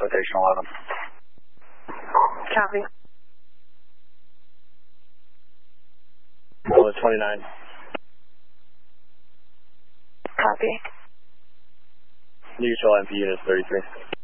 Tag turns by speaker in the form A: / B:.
A: quotation 11.
B: Copy.
A: 29.
B: Copy.
A: Neutral MP unit 33.